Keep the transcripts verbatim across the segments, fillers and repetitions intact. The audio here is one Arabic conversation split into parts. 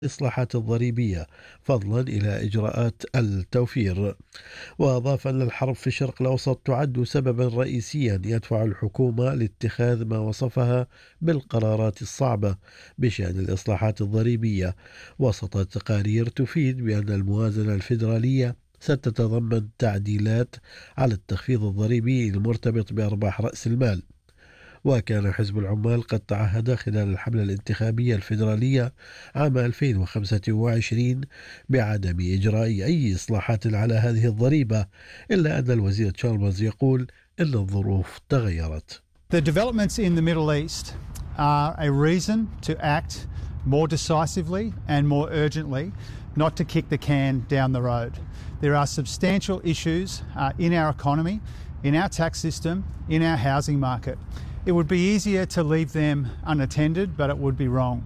الإصلاحات الضريبية فضلا إلى إجراءات التوفير. وأضاف أن الحرب في الشرق الأوسط تعد سببا رئيسيا يدفع الحكومة لاتخاذ ما وصفها بالقرارات الصعبة بشأن الإصلاحات الضريبية، وسط تقارير تفيد بأن الموازنة الفيدرالية ستتضمن تعديلات على التخفيض الضريبي المرتبط بأرباح رأس المال. وكان حزب العمال قد تعهد خلال الحملة الانتخابية الفيدرالية عام ألفين وخمسة وعشرين بعدم إجراء أي إصلاحات على هذه الضريبة، إلا أن الوزير تشالمرز يقول إن الظروف تغيرت. The developments in the Middle East are a reason to act more decisively and more urgently, not to kick the can down the road. There are substantial issues uh, in our economy, in our tax system, in our housing market. It would be easier to leave them unattended, but it would be wrong.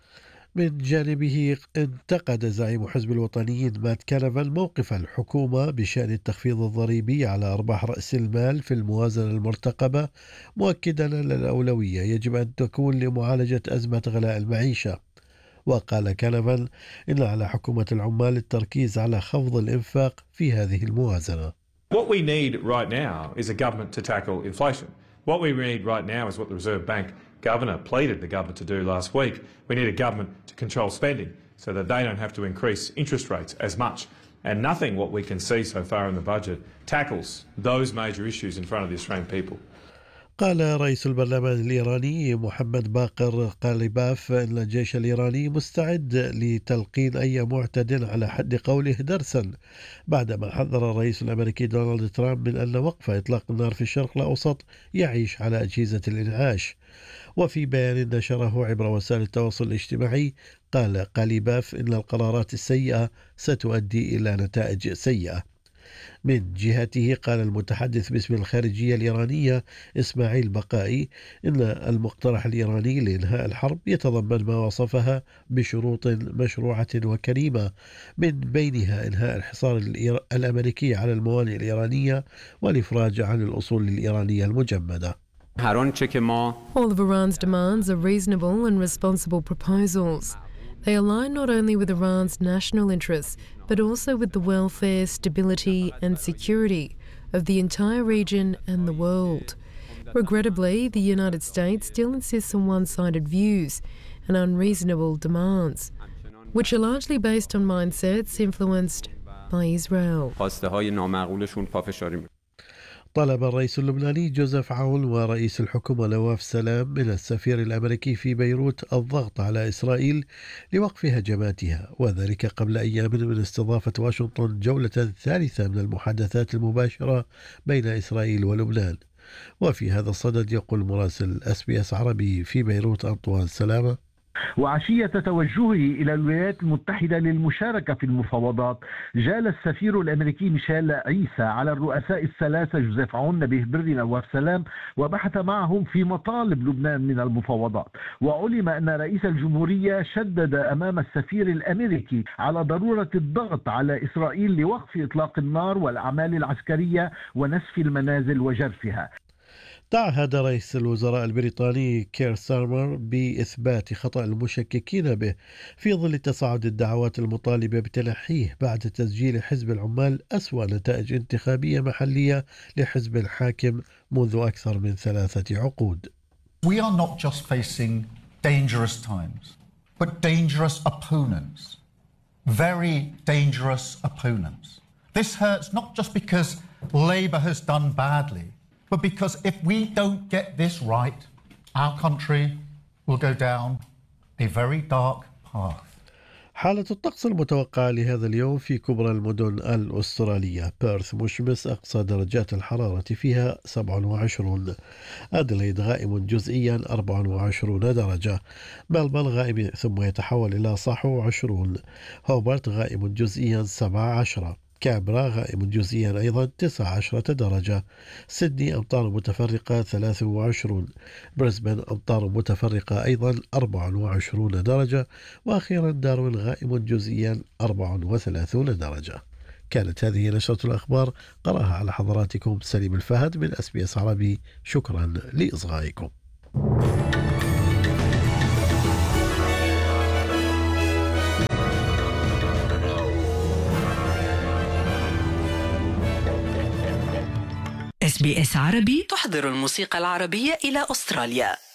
من جانبه انتقد زعيم حزب الوطنيين مات كانفان موقف الحكومة بشأن التخفيض الضريبي على أرباح رأس المال في الموازنة المرتقبة، مؤكدا أن الأولوية يجب أن تكون لمعالجة أزمة غلاء المعيشة. وقال كانفان إن على حكومة العمال التركيز على خفض الإنفاق في هذه الموازنة. What we need right now is a government to tackle inflation. What we need right now is what the Reserve Bank Governor pleaded the government to do last week. We need a government to control spending so that they don't have to increase interest rates as much. And nothing what we can see so far in the budget tackles those major issues in front of the Australian people. قال رئيس البرلمان الإيراني محمد باقر قاليباف أن الجيش الإيراني مستعد لتلقين أي معتد على حد قوله درسا، بعدما حذر الرئيس الأمريكي دونالد ترامب من أن وقف إطلاق النار في الشرق الأوسط يعيش على أجهزة الإنعاش. وفي بيان نشره عبر وسائل التواصل الاجتماعي قال قاليباف إن القرارات السيئة ستؤدي إلى نتائج سيئة. من جهته قال المتحدث باسم الخارجية الإيرانية إسماعيل بقائي إن المقترح الإيراني لإنهاء الحرب يتضمن ما وصفها بشروط مشروعة وكريمة، من بينها إنهاء الحصار الأمريكي على الموانئ الإيرانية والإفراج عن الأصول الإيرانية المجمدة. All of Iran's demands are reasonable and responsible proposals. They align not only with Iran's national interests, but also with the welfare, stability and security of the entire region and the world. Regrettably, the United States still insists on one-sided views and unreasonable demands, which are largely based on mindsets influenced by Israel. طلب الرئيس اللبناني جوزيف عون ورئيس الحكومة نواف سلام من السفير الأمريكي في بيروت الضغط على إسرائيل لوقف هجماتها، وذلك قبل أيام من استضافة واشنطن جولة ثالثة من المحادثات المباشرة بين إسرائيل ولبنان. وفي هذا الصدد يقول مراسل اس بي اس عربي في بيروت أنطوان سلامة: وعشية توجهه إلى الولايات المتحدة للمشاركة في المفاوضات، جال السفير الأمريكي ميشيل عيسى على الرؤساء الثلاثة جوزيف عون، نبيه بري، نواف سلام، وبحث معهم في مطالب لبنان من المفاوضات. وعلم أن رئيس الجمهورية شدد أمام السفير الأمريكي على ضرورة الضغط على إسرائيل لوقف إطلاق النار والأعمال العسكرية ونسف المنازل وجرفها. تعهد رئيس الوزراء البريطاني كير ستارمر بإثبات خطأ المشككين به في ظل تصاعد الدعوات المطالبة بتنحيه بعد تسجيل حزب العمال أسوأ نتائج انتخابية محلية لحزب الحاكم منذ أكثر من ثلاثة عقود. We are not just facing dangerous times, but dangerous opponents. Very dangerous opponents. This hurts not just because Labour has done badly, but because if we don't get this right, our country will go down a very dark path. حالة الطقس المتوقعة لهذا اليوم في كبرى المدن الأسترالية: بيرث مشمس أقصى درجات الحرارة فيها سبعة وعشرين، أدليد غائم جزئيا أربعة وعشرين درجة، ملبورن غائم ثم يتحول إلى صحو وعشرون، هوبرت غائم جزئيا سبعة عشر، كامبرا غائم جزئيا أيضا تسعة عشر درجة، سيدني أمطار متفرقة ثلاثة وعشرين، بريسبن أمطار متفرقة أيضا أربعة وعشرين درجة، وأخيرا داروين غائم جزئيا أربعة وثلاثين درجة. كانت هذه نشرة الأخبار، قرأها على حضراتكم سليم الفهد من اس بي اس عربي. شكرا لإصغائكم. اس بي اس عربي تحضر الموسيقى العربية إلى أستراليا.